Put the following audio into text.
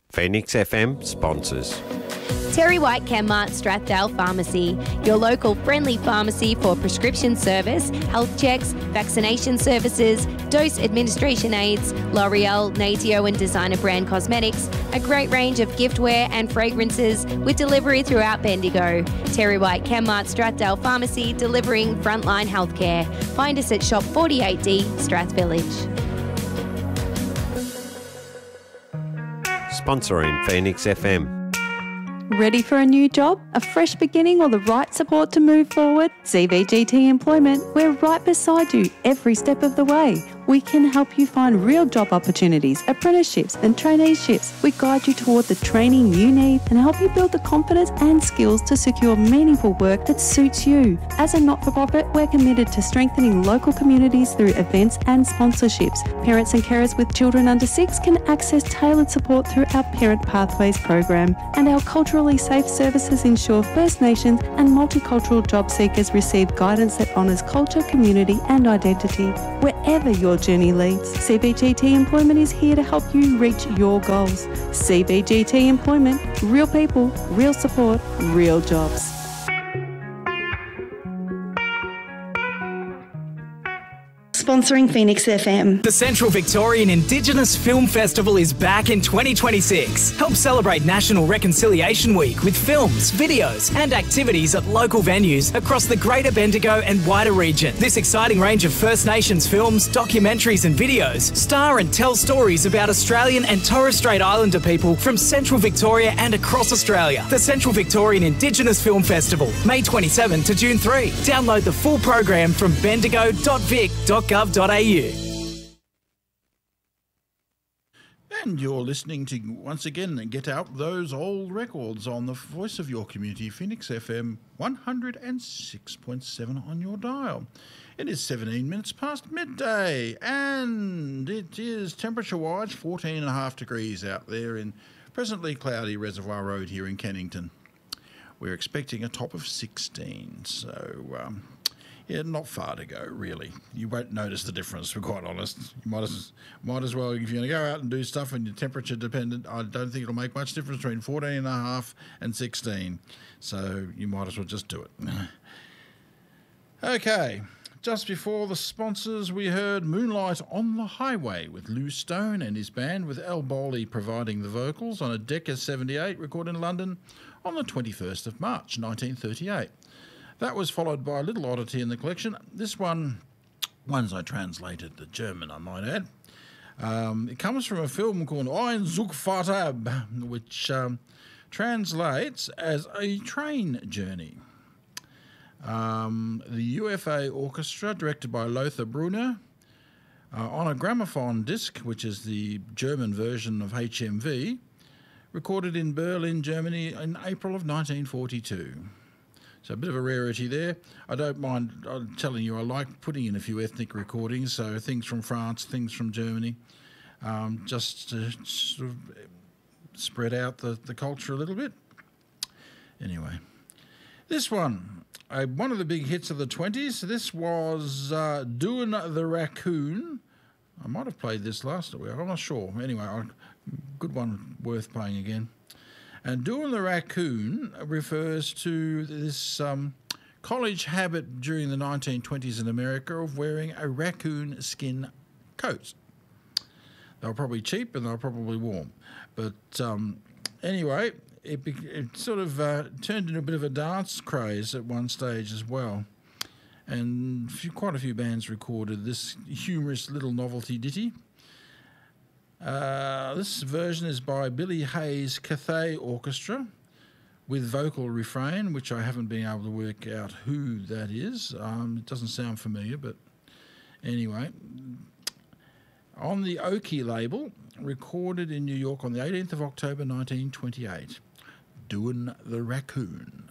Phoenix FM sponsors. Terry White Chemmart Strathdale Pharmacy, your local friendly pharmacy for prescription service, health checks, vaccination services, dose administration aids, L'Oreal, Natio and designer brand cosmetics, a great range of giftware and fragrances with delivery throughout Bendigo. Terry White Chemmart Strathdale Pharmacy, delivering frontline healthcare. Find us at Shop 48D, Strath Village. Sponsoring Phoenix FM. Ready for a new job, a fresh beginning or the right support to move forward? CVGT Employment, we're right beside you every step of the way. We can help you find real job opportunities, apprenticeships and traineeships. We guide you toward the training you need and help you build the confidence and skills to secure meaningful work that suits you. As a not-for-profit, we're committed to strengthening local communities through events and sponsorships. Parents and carers with children under 6 can access tailored support through our Parent Pathways program, and our culturally safe services ensure First Nations and multicultural job seekers receive guidance that honours culture, community and identity. Wherever your journey leads, CVGT Employment is here to help you reach your goals. CVGT Employment, real people, real support, real jobs. Sponsoring Phoenix FM. The Central Victorian Indigenous Film Festival is back in 2026. Help celebrate National Reconciliation Week with films, videos and activities at local venues across the Greater Bendigo and wider region. This exciting range of First Nations films, documentaries and videos star and tell stories about Australian and Torres Strait Islander people from Central Victoria and across Australia. The Central Victorian Indigenous Film Festival, May 27 to June 3. Download the full program from bendigo.vic.gov.au. And you're listening to, once again, Get Out Those Old Records on the voice of your community, Phoenix FM 106.7 on your dial. It is 17 minutes past midday, and it is temperature-wise 14.5 degrees out there in presently cloudy Reservoir Road here in Kennington. We're expecting a top of 16, so... yeah, not far to go, really. You won't notice the difference, to be quite honest. You might as well, if you're going to go out and do stuff and you're temperature dependent, I don't think it'll make much difference between 14.5 and 16. So you might as well just do it. Okay, just before the sponsors, we heard Moonlight on the Highway with Lou Stone and his band, with Al Bowley providing the vocals on a Decca 78 recorded in London on the 21st of March 1938. That was followed by a little oddity in the collection. This one's I translated the German, I might add. It comes from a film called Ein Zugfahrtab, which translates as a train journey. The UFA Orchestra, directed by Lothar Brunner, on a gramophone disc, which is the German version of HMV, recorded in Berlin, Germany in April of 1942. So a bit of a rarity there. I don't mind, I'm telling you, I like putting in a few ethnic recordings, so things from France, things from Germany, just to sort of spread out the culture a little bit. Anyway, this one of the big hits of the 20s, this was Doin' the Raccoon. I might have played this last week, I'm not sure. Anyway, good one, worth playing again. And Doin' the Raccoon refers to this college habit during the 1920s in America of wearing a raccoon skin coat. They were probably cheap and they were probably warm. But anyway, it sort of turned into a bit of a dance craze at one stage as well. And quite a few bands recorded this humorous little novelty ditty. This version is by Billy Hayes' Cathay Orchestra with vocal refrain, which I haven't been able to work out who that is. It doesn't sound familiar, but anyway. On the Oki label, recorded in New York on the 18th of October 1928, Doin' the Raccoon.